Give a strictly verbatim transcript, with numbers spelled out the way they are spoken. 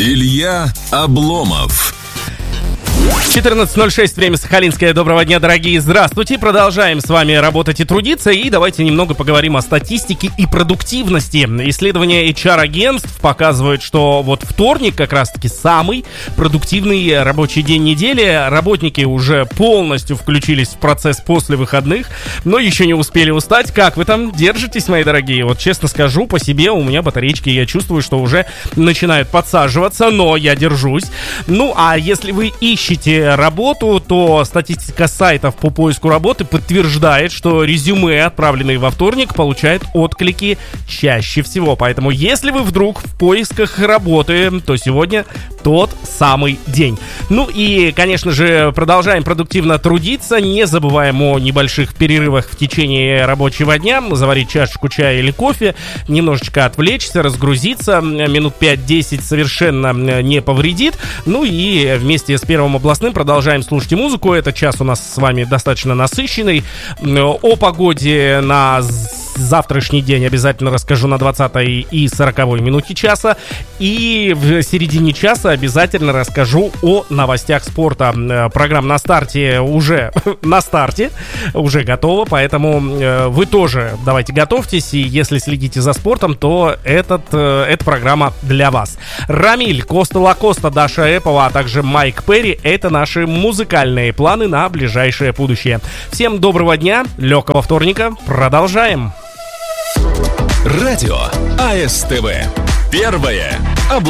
Илья Обломов. четырнадцать ноль шесть, время Сахалинское. Доброго дня, дорогие, здравствуйте. Продолжаем с вами работать и трудиться. И давайте немного поговорим о статистике и продуктивности. Исследования эйч ар-агентств показывают, что вот вторник как раз-таки самый продуктивный рабочий день недели. Работники уже полностью включились в процесс после выходных, но еще не успели устать. Как вы там держитесь, мои дорогие? Вот честно скажу, по себе у меня батарейки, я чувствую, что уже начинают подсаживаться, но я держусь. Ну, а если вы ищете работу, то статистика сайтов по поиску работы подтверждает, что резюме, отправленные во вторник, получают отклики чаще всего. Поэтому, если вы вдруг в поисках работы, то сегодня тот самый день. Ну и, конечно же, продолжаем продуктивно трудиться, не забываем о небольших перерывах в течение рабочего дня, заварить чашечку чая или кофе, немножечко отвлечься, разгрузиться, минут пять-десять совершенно не повредит. Ну и вместе с Первым областным продолжаем слушать музыку. Этот час у нас с вами достаточно насыщенный. О погоде на завтрашний день обязательно расскажу на двадцатой и сороковой минуте часа. И в середине часа обязательно расскажу о новостях спорта. Программа на старте уже на старте, уже готова, поэтому вы тоже давайте готовьтесь. И если следите за спортом, то этот, эта программа для вас. Рамиль, Коста Лакоста, Даша Эпова, а также Майк Перри — это наши музыкальные планы на ближайшее будущее. Всем доброго дня, легкого вторника. Продолжаем. Радио АСТВ. Первое